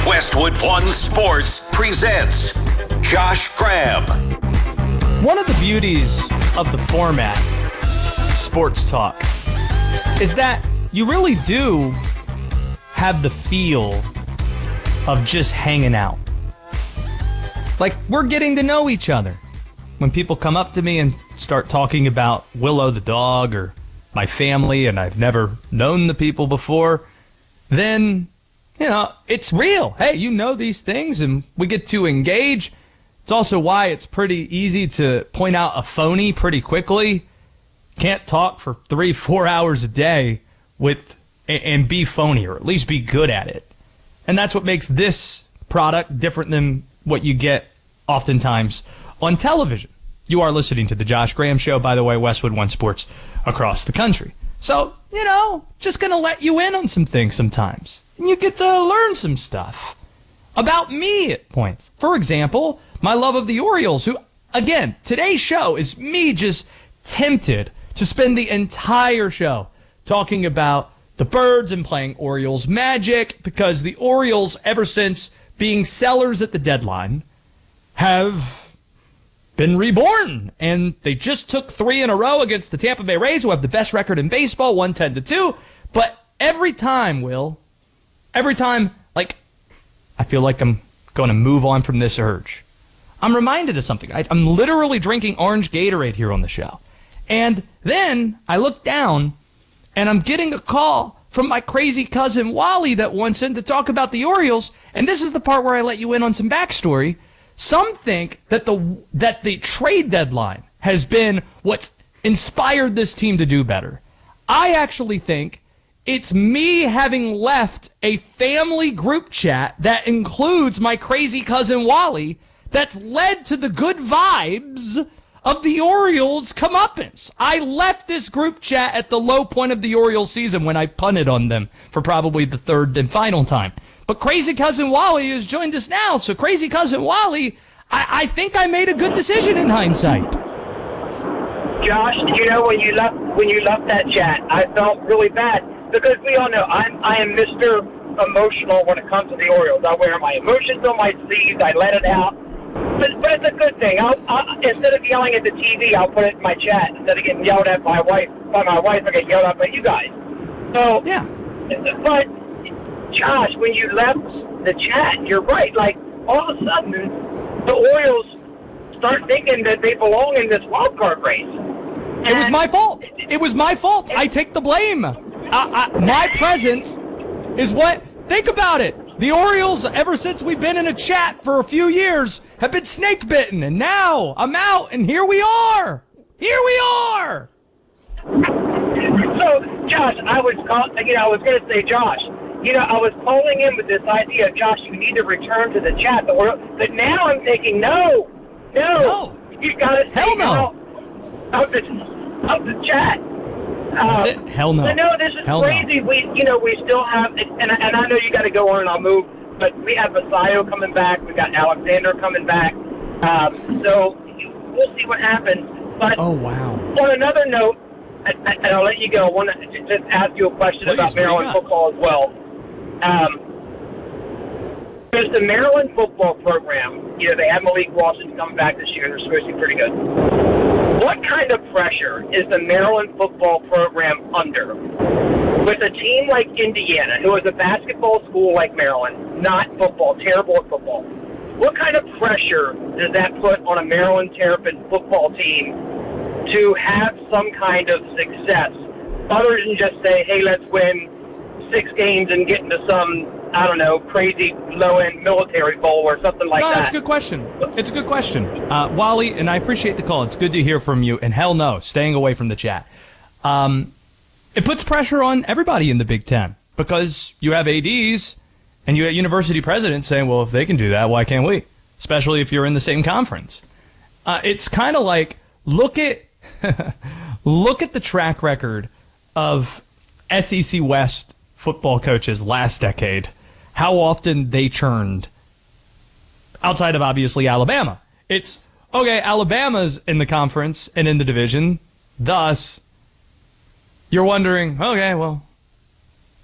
Westwood One Sports presents Josh Graham. One of the beauties of the format, Sports Talk, is that you really do have the feel of just hanging out. Like, we're getting to know each other. When people come up to me and start talking about Willow the dog or my family and I've never known the people before, then, you know, it's real. Hey, you know these things and we get to engage. It's also why it's pretty easy to point out a phony pretty quickly. Can't talk for 3-4 hours a day and be phony, or at least be good at it. And that's what makes this product different than what you get oftentimes on television. You are listening to The Josh Graham Show, by the way, Westwood One Sports across the country. So, you know, just going to let you in on some things sometimes. And you get to learn some stuff about me at points. For example, my love of the Orioles, who, again, today's show is me just tempted to spend the entire show talking about the Birds and playing Orioles magic, because the Orioles, ever since being sellers at the deadline, have been reborn. And they just took 3 in a row against the Tampa Bay Rays, who have the best record in baseball, 110-2. But every time, like, I feel like I'm going to move on from this urge, I'm reminded of something. I'm literally drinking orange Gatorade here on the show. And then I look down, and I'm getting a call from my crazy cousin Wally that wants in to talk about the Orioles. And this is the part where I let you in on some backstory. Some think that the trade deadline has been what inspired this team to do better. I actually think it's me having left a family group chat that includes my crazy cousin Wally that's led to the good vibes of the Orioles' comeuppance. I left this group chat at the low point of the Orioles season when I punted on them for probably the third and final time. But Crazy Cousin Wally has joined us now. So Crazy Cousin Wally, I think I made a good decision in hindsight. Josh, you know, when you left that chat, I felt really bad because we all know I am Mr. Emotional when it comes to the Orioles. I wear my emotions on my sleeves. I let it out. But it's a good thing. I'll instead of yelling at the TV, I'll put it in my chat. Instead of getting yelled at by my wife, I get yelled at by you guys. So, yeah. But, Josh, when you left the chat, you're right. Like, all of a sudden, the Orioles start thinking that they belong in this wild card race. It was my fault. It was my fault. I take the blame. My presence is what... Think about it. The Orioles, ever since we've been in a chat for a few years, have been snake bitten, and now I'm out, and here we are. Here we are. So, Josh, I was going to say, Josh, I was calling in with this idea, Josh, you need to return to the chat. But now I'm thinking, no, you got to stay out of the chat. That's it? Hell no. But no, this is crazy. No. We still have, and I know you got to go on and I'll move, but we have Basayo coming back. We've got Alexander coming back. So we'll see what happens. But oh, wow. On another note, and I'll let you go, I want to just ask you a question about Maryland football as well. There's the Maryland football program. They have Malik Washington coming back this year. They're supposed to be pretty good. What kind of pressure is the Maryland football program under with a team like Indiana, who is a basketball school like Maryland, not football, terrible at football? What kind of pressure does that put on a Maryland Terrapin football team to have some kind of success, other than just say, hey, let's win 6 games and get into some, I don't know, crazy low-end military bowl or something like that? That's a good question. It's a good question. Wally, and I appreciate the call. It's good to hear from you. And hell no, staying away from the chat. It puts pressure on everybody in the Big Ten because you have ADs and you have university presidents saying, well, if they can do that, why can't we? Especially if you're in the same conference. It's kind of like, look at the track record of SEC West football coaches last decade, how often they churned outside of obviously Alabama. It's, okay, Alabama's in the conference and in the division, thus you're wondering, okay, well,